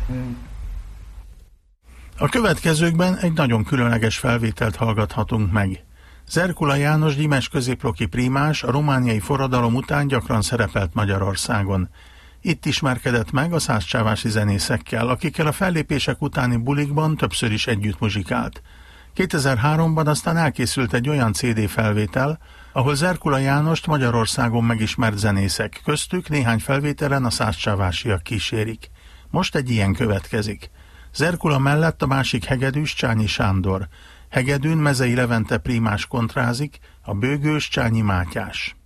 A következőkben egy nagyon különleges felvételt hallgathatunk meg. Zerkula János dímes középloki prímás a romániai forradalom után gyakran szerepelt Magyarországon. Itt ismerkedett meg a szászcsávási zenészekkel, akikkel a fellépések utáni bulikban többször is együtt muzsikált. 2003-ban aztán elkészült egy olyan CD felvétel, ahol Zerkula Jánost Magyarországon megismert zenészek, köztük néhány felvételen a szászcsávásiak kísérik. Most egy ilyen következik. Zerkula mellett a másik hegedűs Csányi Sándor. Hegedűn Mezei Levente prímás kontrázik, a bőgős Csányi Mátyás.